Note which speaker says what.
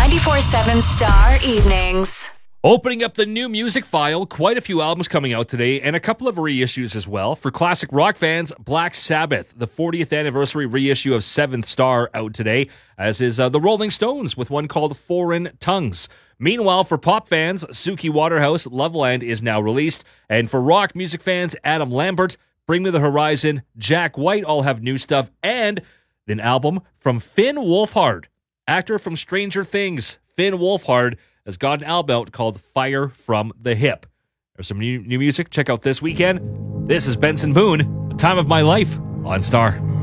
Speaker 1: 94.7 Star Evenings.
Speaker 2: Opening up the new music file, quite a few albums coming out today, and a couple of reissues as well. For classic rock fans, Black Sabbath, the 40th anniversary reissue of Seventh Star out today, as is the Rolling Stones with one called Foreign Tongues. Meanwhile, for pop fans, Suki Waterhouse, Loveland is now released, and for rock music fans, Adam Lambert, Bring Me the Horizon, Jack White all have new stuff, and an album from Finn Wolfhard, actor from Stranger Things. Finn Wolfhard has got an album out called Fire from the Hip. There's some new music. Check out this weekend. This is Benson Boone, The Time of My Life on Star.